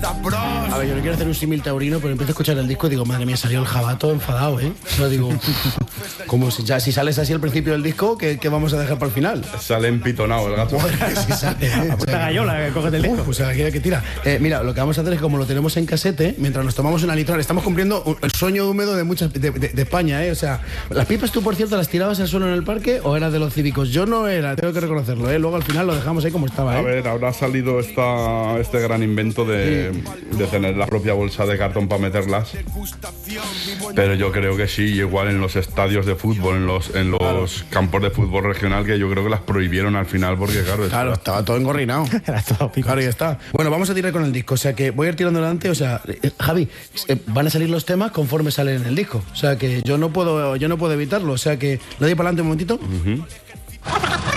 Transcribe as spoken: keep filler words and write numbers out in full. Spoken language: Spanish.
A ver, yo no quiero hacer un símil taurino, pero empiezo a escuchar el disco y digo, madre mía, salió el jabato enfadado, ¿eh? O sea, digo, como si, ya, si sales así al principio del disco, ¿qué, qué vamos a dejar para el final? Sale empitonado el gato. Si sale, ¿eh? A puta gallola, que cógete el disco. Pues aquí que tira. Eh, mira, lo que vamos a hacer es que como lo tenemos en casete, mientras nos tomamos una litral, estamos cumpliendo un- el sueño húmedo de muchas de, de- de España, ¿eh? O sea, las pipas tú, por cierto, las tirabas al suelo en el parque o eras de los cívicos. Yo no era, tengo que reconocerlo, ¿eh? Luego al final lo dejamos ahí como estaba, A ¿eh? ver, habrá salido esta, este gran invento de, de tener la propia bolsa de cartón para meterlas. Pero yo creo que sí, igual en los estadios de fútbol, en los, en los campos de fútbol regional, que yo creo que las prohibieron al final porque, claro, Claro, estaba todo engorrinado. Era todo pico. Claro, ya está. Bueno, vamos a tirar con el disco. O sea que voy a ir tirando adelante. O sea, eh, Javi, eh, van a salir los temas conforme salen en el disco. O sea que yo no puedo, yo no puedo evitarlo. O sea que le doy para adelante un momentito.